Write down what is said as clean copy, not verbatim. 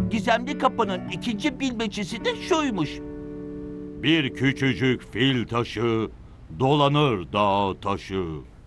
Gizemli kapının ikinci bilmecesi de şuymuş. Bir küçücük fil taşı dolanır dağ taşı.